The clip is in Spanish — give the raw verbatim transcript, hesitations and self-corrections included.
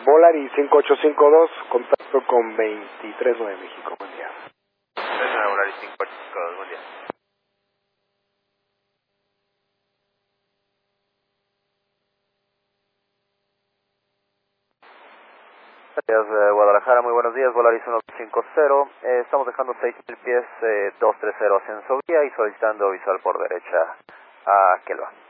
Volaris cinco ocho cinco dos, contacto con veintitrés nueve México, buen día. veintitrés nueve Volaris cinco ocho cinco dos, buen día. Gracias, eh, Guadalajara, muy buenos días, Volaris uno cinco cero, eh, estamos dejando seis mil pies, eh, dos tres cero ascenso vía y solicitando visual por derecha a Kelva.